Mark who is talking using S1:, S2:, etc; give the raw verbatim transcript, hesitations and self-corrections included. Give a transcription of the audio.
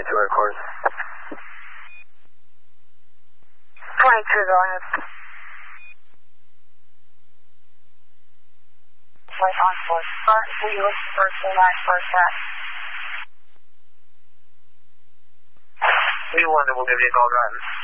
S1: twenty-two record.
S2: twenty-two, go ahead. Flight on four, front, we look first and last first set.
S1: We one, we'll give you a call, driving.